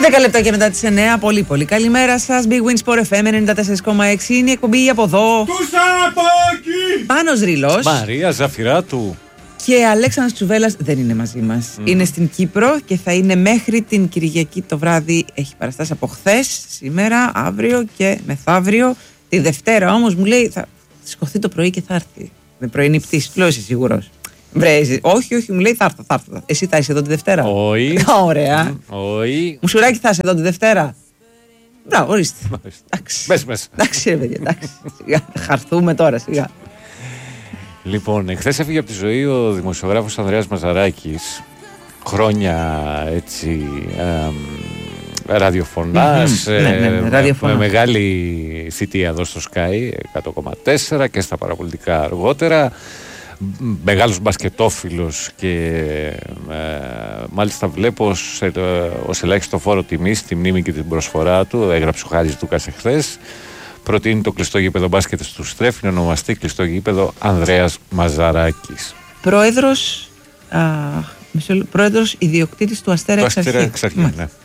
10 λεπτά και μετά τις 9. Πολύ πολύ καλημέρα σας. Big Win Sport FM 94,6 είναι η εκπομπή από εδώ. Τους από εκεί! Πάνος Ρήλος. Μαρία Ζαφυράτου. Και Αλέξανδρος Τσουβέλλας δεν είναι μαζί μας. Είναι στην Κύπρο και θα είναι μέχρι την Κυριακή το βράδυ. Έχει παραστάσει από χθες, σήμερα, αύριο και μεθαύριο. Τη Δευτέρα όμως μου λέει θα σηκωθεί το πρωί και θα έρθει. Με πρωινή πτήση. Λέω είσαι σίγουρος? Όχι, μου λέει θα έρθω. Εσύ θα είσαι εδώ τη Δευτέρα? Όχι. Ωραία. Όχι. Μουσουράκι, θα είσαι εδώ τη Δευτέρα? Μπράβο, ορίστε. Μπες μέσα. Εντάξει, ρε παιδιά, εντάξει. Σιγά, χαρθούμε τώρα, σιγά. Λοιπόν, εχθές έφυγε από τη ζωή ο δημοσιογράφος Ανδρέας Μαζαράκης. Χρόνια έτσι ραδιοφωνάς, με μεγάλη θητεία εδώ στο Sky 100,4 και στα παραπολιτικά αργότερα. Μεγάλος μπασκετόφιλος και μάλιστα βλέπω ως ελάχιστο φόρο τιμής τη μνήμη και την προσφορά του. Έγραψε ο Χάρης Δούκας εχθές. Προτείνει το κλειστό γήπεδο μπάσκετ του Στρέφη να ονομαστεί κλειστό γήπεδο Ανδρέας Μαζαράκης. Πρόεδρος ιδιοκτήτης του Αστέρα Εξαρχή. Ναι.